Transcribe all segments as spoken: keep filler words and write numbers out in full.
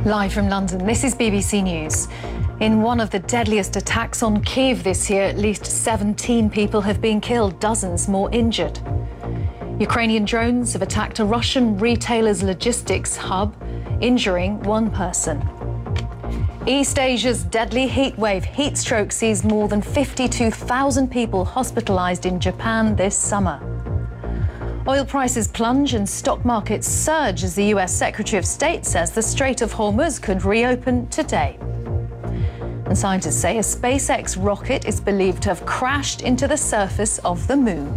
Live from London, this is B B C News. In one of the deadliest attacks on Kyiv this year, at least seventeen people have been killed, dozens more injured. Ukrainian drones have attacked a Russian retailer's logistics hub, injuring one person. East Asia's deadly heatwave heat stroke sees more than fifty-two thousand people hospitalised in Japan this summer. Oil prices plunge and stock markets surge as the U S Secretary of State says the Strait of Hormuz could reopen today. And scientists say a SpaceX rocket is believed to have crashed into the surface of the moon.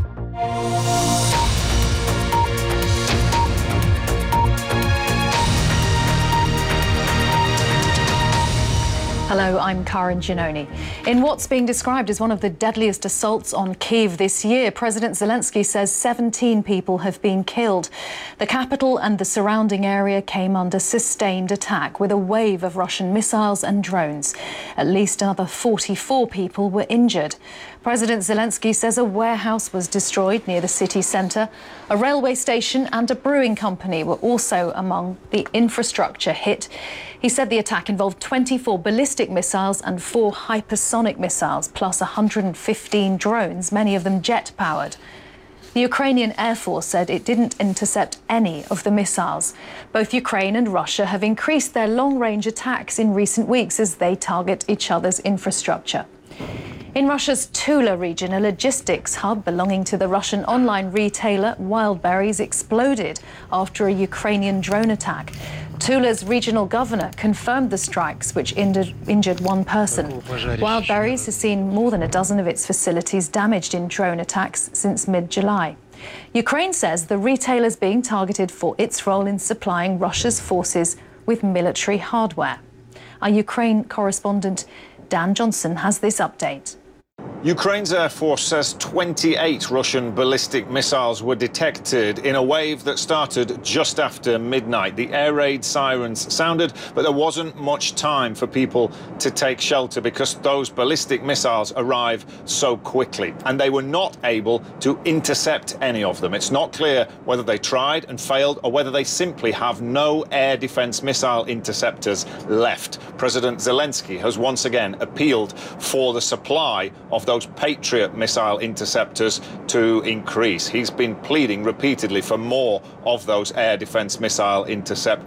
Hello, I'm Karen Giannoni. In what's being described as one of the deadliest assaults on Kyiv this year, President Zelensky says seventeen people have been killed. The capital and the surrounding area came under sustained attack with a wave of Russian missiles and drones. At least another forty-four people were injured. President Zelensky says a warehouse was destroyed near the city centre. A railway station and a brewing company were also among the infrastructure hit. He said the attack involved twenty-four ballistic missiles and four hypersonic missiles, plus one hundred fifteen drones, many of them jet-powered. The Ukrainian Air Force said it didn't intercept any of the missiles. Both Ukraine and Russia have increased their long-range attacks in recent weeks as they target each other's infrastructure. In Russia's Tula region, a logistics hub belonging to the Russian online retailer Wildberries exploded after a Ukrainian drone attack. Tula's regional governor confirmed the strikes, which injured, injured one person. Wildberries has seen more than a dozen of its facilities damaged in drone attacks since mid-July. Ukraine says the retailer is being targeted for its role in supplying Russia's forces with military hardware. Our Ukraine correspondent Dan Johnson has this update. Ukraine's Air Force says twenty-eight Russian ballistic missiles were detected in a wave that started just after midnight. The air raid sirens sounded, but there wasn't much time for people to take shelter because those ballistic missiles arrive so quickly, and they were not able to intercept any of them. It's not clear whether they tried and failed or whether they simply have no air defense missile interceptors left. President Zelensky has once again appealed for the supply of those Patriot missile interceptors to increase. He's been pleading repeatedly for more of those air defense missile interceptors.